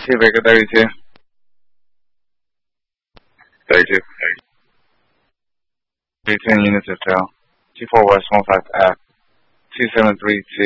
T Baker 32. 32. 310 units of tail. T4 West 15 F. 2732.